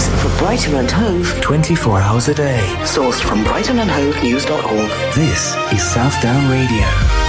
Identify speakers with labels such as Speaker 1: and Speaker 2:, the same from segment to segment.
Speaker 1: for Brighton and Hove
Speaker 2: 24 hours a day.
Speaker 1: Sourced from brightonandhovenews.org.
Speaker 2: This is Southdown Radio.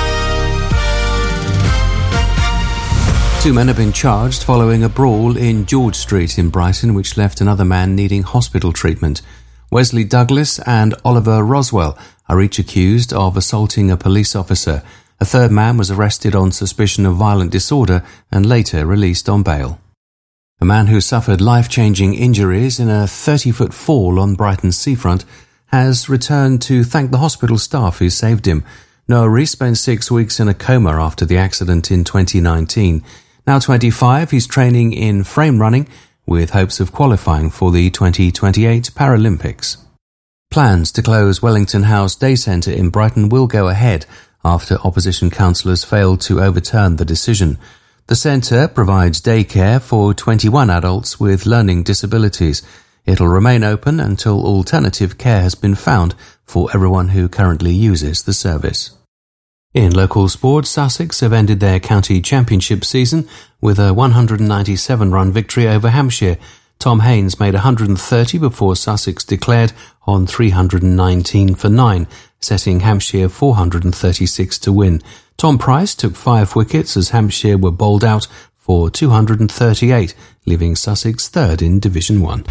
Speaker 3: 2 men have been charged following a brawl in George Street in Brighton, which left another man needing hospital treatment. Wesley Douglas and Oliver Roswell are each accused of assaulting a police officer. A third man was arrested on suspicion of violent disorder and later released on bail. A man who suffered life-changing injuries in a 30-foot fall on Brighton's seafront has returned to thank the hospital staff who saved him. Noah Rees spent 6 weeks in a coma after the accident in 2019. Now 25, he's training in frame running with hopes of qualifying for the 2028 Paralympics. Plans to close Wellington House Day Centre in Brighton will go ahead after opposition councillors failed to overturn the decision. The centre provides daycare for 21 adults with learning disabilities. It'll remain open until alternative care has been found for everyone who currently uses the service. In local sports, Sussex have ended their county championship season with a 197-run victory over Hampshire. Tom Haynes made 130 before Sussex declared on 319 for 9, setting Hampshire 436 to win. Tom Price took 5 wickets as Hampshire were bowled out for 238, leaving Sussex third in Division 1.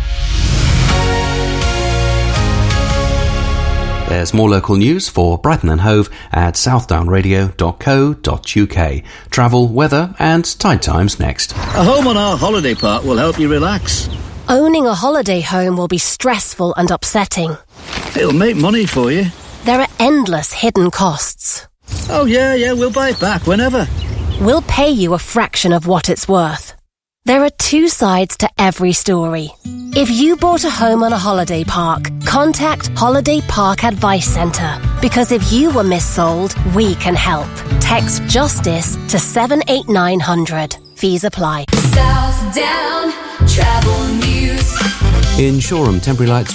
Speaker 3: There's more local news for Brighton and Hove at southdownradio.co.uk. Travel, weather and tide times next.
Speaker 4: A home on our holiday park will help you relax.
Speaker 5: Owning a holiday home will be stressful and upsetting.
Speaker 4: It'll make money for you.
Speaker 5: There are endless hidden costs.
Speaker 4: Oh yeah, we'll buy it back whenever.
Speaker 5: We'll pay you a fraction of what it's worth. There are 2 sides to every story. If you bought a home on a holiday park, contact Holiday Park Advice Centre, because if you were missold, we can help. Text JUSTICE to 78900. Fees apply.
Speaker 6: Southdown Travel News.
Speaker 3: In Shoreham, temporary lights